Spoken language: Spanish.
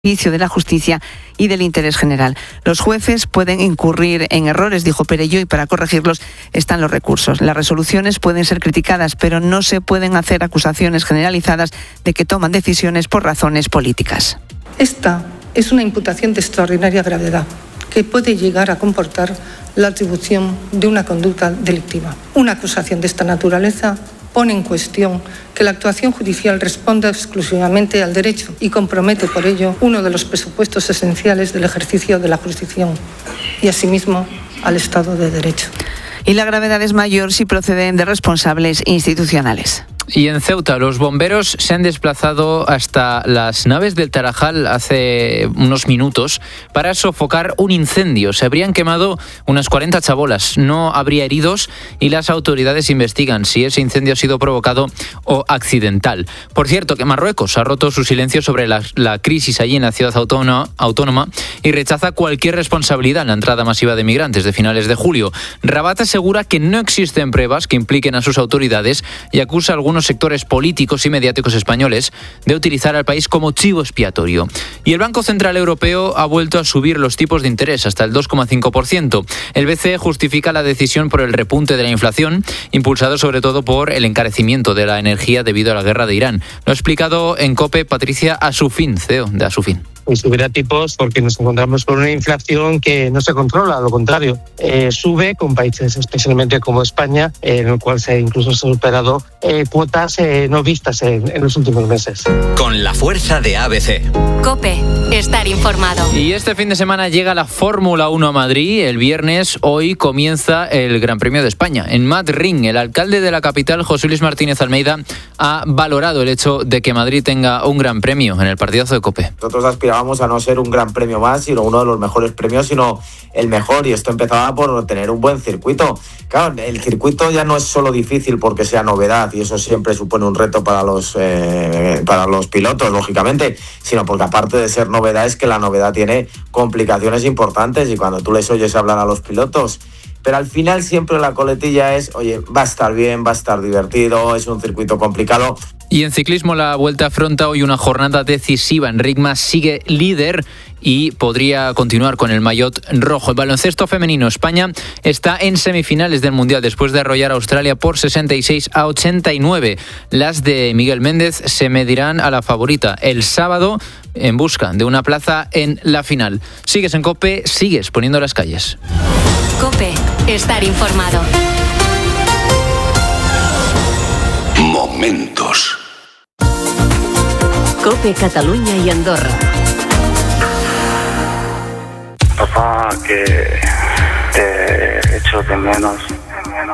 de la justicia y del interés general. Los jueces pueden incurrir en errores, dijo Perelló, y para corregirlos están los recursos. Las resoluciones pueden ser criticadas, pero no se pueden hacer acusaciones generalizadas de que toman decisiones por razones políticas. Esta es una imputación de extraordinaria gravedad que puede llegar a comportar la atribución de una conducta delictiva. Una acusación de esta naturaleza pone en cuestión que la actuación judicial responda exclusivamente al derecho y compromete por ello uno de los presupuestos esenciales del ejercicio de la jurisdicción y asimismo al Estado de Derecho. Y la gravedad es mayor si proceden de responsables institucionales. Y en Ceuta, los bomberos se han desplazado hasta las naves del Tarajal hace unos minutos para sofocar un incendio. Se habrían quemado unas 40 chabolas, no habría heridos y las autoridades investigan si ese incendio ha sido provocado o accidental. Por cierto, que Marruecos ha roto su silencio sobre la crisis allí en la ciudad autónoma y rechaza cualquier responsabilidad en la entrada masiva de migrantes de finales de julio. Rabat asegura que no existen pruebas que impliquen a sus autoridades y acusa a algunos sectores políticos y mediáticos españoles de utilizar al país como chivo expiatorio. Y el Banco Central Europeo ha vuelto a subir los tipos de interés hasta el 2,5%. El BCE justifica la decisión por el repunte de la inflación, impulsado sobre todo por el encarecimiento de la energía debido a la guerra de Irán. Lo ha explicado en COPE Patricia Asufín, CEO de Asufín. Pues subirá tipos porque nos encontramos con una inflación que no se controla, a lo contrario, sube con países especialmente como España, en el cual incluso se han superado cuotas no vistas en los últimos meses. Con la fuerza de ABC. COPE, estar informado. Y este fin de semana llega la Fórmula 1 a Madrid. El viernes, hoy, comienza el Gran Premio de España. En Madrid, el alcalde de la capital, José Luis Martínez Almeida, ha valorado el hecho de que Madrid tenga un gran premio en el partidazo de COPE. Nosotros aspirábamos a no ser un gran premio más, sino uno de los mejores premios, sino el mejor, y esto empezaba por tener un buen circuito. Claro, el circuito ya no es solo difícil porque sea novedad, y eso siempre supone un reto para los pilotos, lógicamente, sino porque aparte de ser novedad, es que la novedad tiene complicaciones importantes, y cuando tú les oyes hablar a los pilotos, pero al final siempre la coletilla es, oye, va a estar bien, va a estar divertido, es un circuito complicado. Y en ciclismo, la Vuelta afronta hoy una jornada decisiva. Enric Mas sigue líder y podría continuar con el maillot rojo. El baloncesto femenino, España está en semifinales del Mundial después de arrollar a Australia por 66-89. Las de Miguel Méndez se medirán a la favorita el sábado en busca de una plaza en la final. Sigues en COPE, sigues poniendo las calles. COPE, estar informado. Momentos. COPE Cataluña y Andorra. Papá, que te echo de menos.